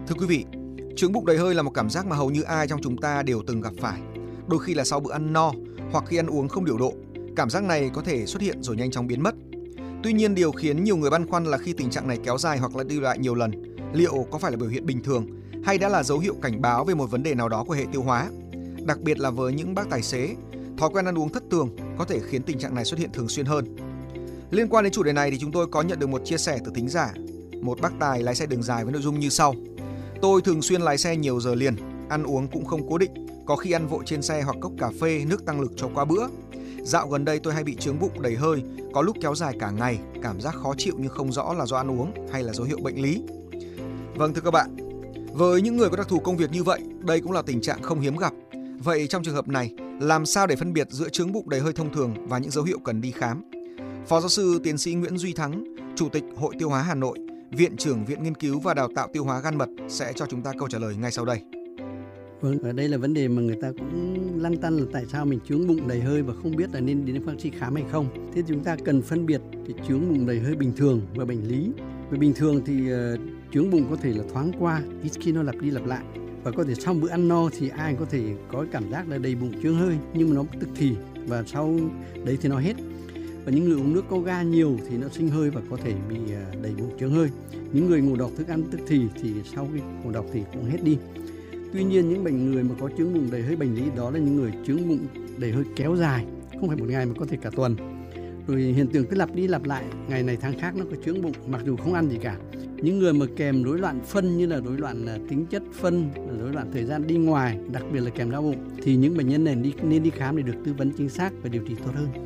Thưa quý vị, chứng bụng đầy hơi là một cảm giác mà hầu như ai trong chúng ta đều từng gặp phải. Đôi khi là sau bữa ăn no hoặc khi ăn uống không điều độ, cảm giác này có thể xuất hiện rồi nhanh chóng biến mất. Tuy nhiên, điều khiến nhiều người băn khoăn là khi tình trạng này kéo dài hoặc là đi lại nhiều lần, liệu có phải là biểu hiện bình thường hay đã là dấu hiệu cảnh báo về một vấn đề nào đó của hệ tiêu hóa? Đặc biệt là với những bác tài xế, thói quen ăn uống thất thường có thể khiến tình trạng này xuất hiện thường xuyên hơn. Liên quan đến chủ đề này thì chúng tôi có nhận được một chia sẻ từ thính giả, một bác tài lái xe đường dài với nội dung như sau. Tôi thường xuyên lái xe nhiều giờ liền, ăn uống cũng không cố định, có khi ăn vội trên xe hoặc cốc cà phê, nước tăng lực cho qua bữa. Dạo gần đây tôi hay bị chướng bụng đầy hơi, có lúc kéo dài cả ngày, cảm giác khó chịu nhưng không rõ là do ăn uống hay là dấu hiệu bệnh lý. Vâng, thưa các bạn, với những người có đặc thù công việc như vậy, đây cũng là tình trạng không hiếm gặp. Vậy trong trường hợp này, làm sao để phân biệt giữa chướng bụng đầy hơi thông thường và những dấu hiệu cần đi khám? Phó giáo sư tiến sĩ Nguyễn Duy Thắng, Chủ tịch Hội Tiêu hóa Hà Nội, Viện trưởng Viện Nghiên cứu và Đào tạo Tiêu hóa Gan mật sẽ cho chúng ta câu trả lời ngay sau đây. Vâng, ở đây là vấn đề mà người ta cũng lăn tăn là tại sao mình chướng bụng đầy hơi và không biết là nên đến bác sĩ khám hay không. Thế chúng ta cần phân biệt thì chướng bụng đầy hơi bình thường và bệnh lý. Vì bình thường thì chướng bụng có thể là thoáng qua, ít khi nó lặp đi lặp lại. Và có thể sau bữa ăn no thì ai có thể có cảm giác là đầy bụng chướng hơi, nhưng mà nó tức thì và sau đấy thì nó hết. Và những người uống nước có ga nhiều thì nó sinh hơi và có thể bị đầy bụng chướng hơi. Những người ngộ độc thức ăn tức thì sau khi ngộ độc thì cũng hết đi. Tuy nhiên những người mà có chướng bụng đầy hơi bệnh lý đó là những người chướng bụng đầy hơi kéo dài, không phải một ngày mà có thể cả tuần. Rồi hiện tượng cứ lặp đi lặp lại, ngày này tháng khác nó có chướng bụng mặc dù không ăn gì cả. Những người mà kèm rối loạn phân như là rối loạn tính chất phân, rối loạn thời gian đi ngoài, đặc biệt là kèm đau bụng thì những bệnh nhân này nên đi khám để được tư vấn chính xác và điều trị tốt hơn.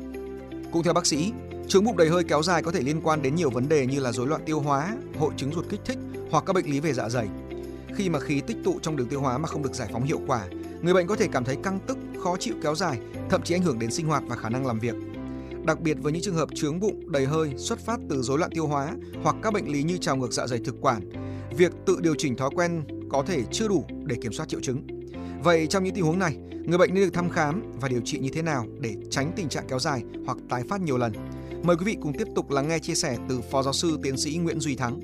Cũng theo bác sĩ, chướng bụng đầy hơi kéo dài có thể liên quan đến nhiều vấn đề như là rối loạn tiêu hóa, hội chứng ruột kích thích hoặc các bệnh lý về dạ dày. Khi mà khí tích tụ trong đường tiêu hóa mà không được giải phóng hiệu quả, người bệnh có thể cảm thấy căng tức, khó chịu kéo dài, thậm chí ảnh hưởng đến sinh hoạt và khả năng làm việc. Đặc biệt với những trường hợp chướng bụng đầy hơi xuất phát từ rối loạn tiêu hóa hoặc các bệnh lý như trào ngược dạ dày thực quản, việc tự điều chỉnh thói quen có thể chưa đủ để kiểm soát triệu chứng. Vậy trong những tình huống này, người bệnh nên được thăm khám và điều trị như thế nào để tránh tình trạng kéo dài hoặc tái phát nhiều lần? Mời quý vị cùng tiếp tục lắng nghe chia sẻ từ Phó giáo sư tiến sĩ Nguyễn Duy Thắng.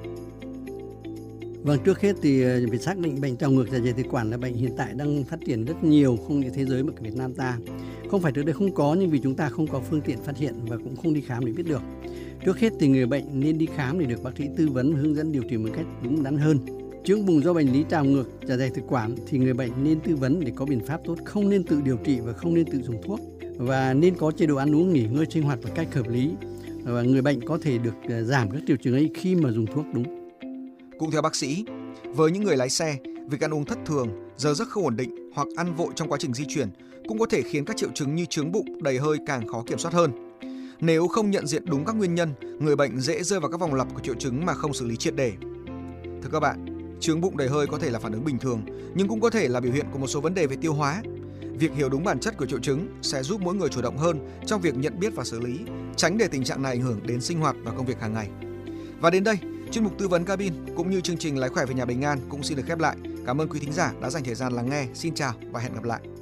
Vâng, trước hết thì phải xác định bệnh trào ngược dạ dày thực quản là bệnh hiện tại đang phát triển rất nhiều, không những thế giới mà cả Việt Nam ta. Không phải trước đây không có, nhưng vì chúng ta không có phương tiện phát hiện và cũng không đi khám để biết được. Trước hết thì người bệnh nên đi khám để được bác sĩ tư vấn hướng dẫn điều trị một cách đúng đắn hơn. Chướng bụng do bệnh lý trào ngược dạ dày thực quản thì người bệnh nên tư vấn để có biện pháp tốt, không nên tự điều trị và không nên tự dùng thuốc, và nên có chế độ ăn uống, nghỉ ngơi, sinh hoạt một cách hợp lý, và người bệnh có thể được giảm các triệu chứng ấy khi mà dùng thuốc đúng. Cũng theo bác sĩ, với những người lái xe, việc ăn uống thất thường, giờ giấc không ổn định hoặc ăn vội trong quá trình di chuyển cũng có thể khiến các triệu chứng như chướng bụng đầy hơi càng khó kiểm soát hơn. Nếu không nhận diện đúng các nguyên nhân, người bệnh dễ rơi vào các vòng lặp của triệu chứng mà không xử lý triệt để. Thưa các bạn, chướng bụng đầy hơi có thể là phản ứng bình thường, nhưng cũng có thể là biểu hiện của một số vấn đề về tiêu hóa. Việc hiểu đúng bản chất của triệu chứng sẽ giúp mỗi người chủ động hơn trong việc nhận biết và xử lý, tránh để tình trạng này ảnh hưởng đến sinh hoạt và công việc hàng ngày. Và đến đây, chuyên mục tư vấn cabin cũng như chương trình Lái khỏe về nhà bình an cũng xin được khép lại. Cảm ơn quý thính giả đã dành thời gian lắng nghe. Xin chào và hẹn gặp lại.